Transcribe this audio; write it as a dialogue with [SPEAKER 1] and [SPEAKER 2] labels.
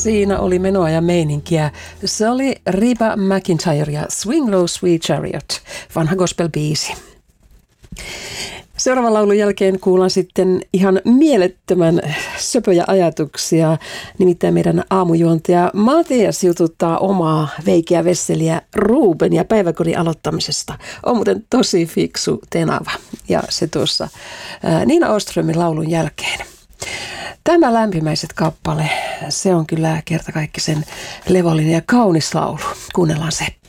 [SPEAKER 1] Siinä oli menoa ja meininkiä. Se oli Reba McEntire ja Swing Low Sweet Chariot, vanha gospel-biisi. Seuraavan laulun jälkeen kuullaan sitten ihan mielettömän söpöjä ajatuksia. Nimittäin meidän aamujuontaja Matias jututtaa omaa veikeä vesseliä Rubenia päiväkodin aloittamisesta. On muuten tosi fiksu tenava ja se tuossa Nina Åströmin laulun jälkeen. Tämä Lämpimäiset kappale, se on kyllä kertakaikkisen levollinen ja kaunis laulu. Kuunnellaan se.